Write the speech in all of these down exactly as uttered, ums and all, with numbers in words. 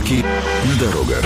Пробки на дорогах.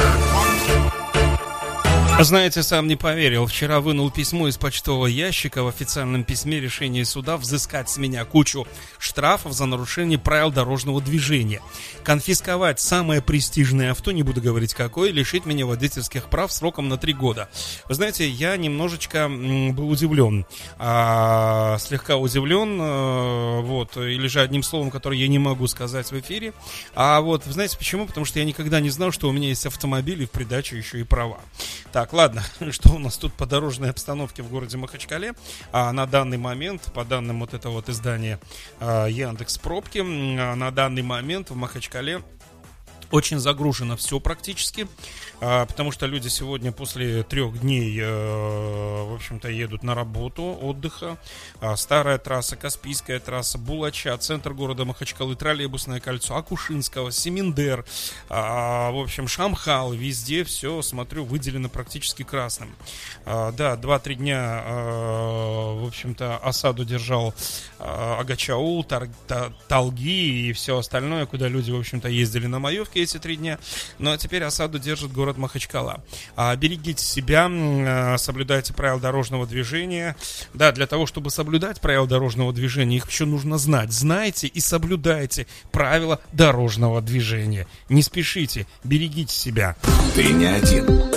Знаете, сам не поверил. Вчера вынул письмо из почтового ящика. В официальном письме решение суда взыскать с меня кучу штрафов за нарушение правил дорожного движения, конфисковать самое престижное авто, не буду говорить какое, лишить меня водительских прав сроком на три года. Вы знаете, я немножечко м, был удивлен, а, слегка удивлен, а, вот, или же одним словом, которое я не могу сказать в эфире. А вот, вы знаете почему? Потому что я никогда не знал, что у меня есть автомобиль и в придачу еще и права. Так, ладно, что у нас тут по дорожной обстановке в городе Махачкале? А, на данный момент, по данным вот этого вот издания а, Яндекс Пробки, а, на данный момент в Махачкале очень загружено все практически, а, потому что люди сегодня после трех дней, а, в общем-то, едут на работу, отдыха. А, старая трасса, Каспийская трасса, Булача, центр города Махачкалы, троллейбусное кольцо, Акушинского, Семендер, а, в общем, Шамхал, везде все, смотрю, выделено практически красным. А, да, два-три дня, а, в общем-то, осаду держал а, Агачаул, Тар, Та, Талги и все остальное, куда люди, в общем-то, ездили на маевке эти три дня. Ну а теперь осаду держит город Махачкала. а, Берегите себя, а, соблюдайте правила дорожного движения. Да, для того, чтобы соблюдать правила дорожного движения, их еще нужно знать. Знайте и соблюдайте правила дорожного движения. Не спешите, берегите себя. Ты не один.